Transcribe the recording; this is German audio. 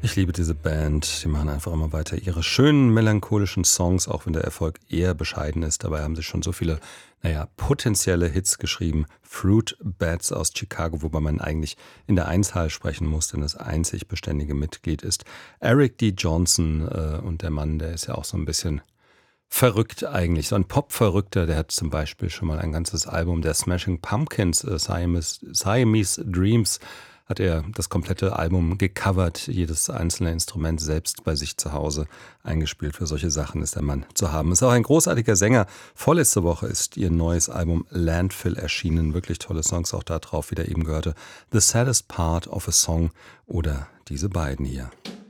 Ich liebe diese Band. Die machen einfach immer weiter ihre schönen, melancholischen Songs, auch wenn der Erfolg eher bescheiden ist. Dabei haben sie schon so viele, potenzielle Hits geschrieben. Fruit Bats aus Chicago, wobei man eigentlich in der Einzahl sprechen muss, denn das einzig beständige Mitglied ist Eric D. Johnson. Und der Mann, der ist ja auch so ein bisschen verrückt eigentlich. So ein Pop-Verrückter, der hat zum Beispiel schon mal ein ganzes Album der Smashing Pumpkins, Siamese Dreams, hat er das komplette Album gecovert, jedes einzelne Instrument selbst bei sich zu Hause eingespielt. Für solche Sachen ist der Mann zu haben. Ist auch ein großartiger Sänger. Vorletzte Woche ist ihr neues Album Landfill erschienen. Wirklich tolle Songs auch da drauf, wie der eben gehörte. The Saddest Part of a Song oder diese beiden hier.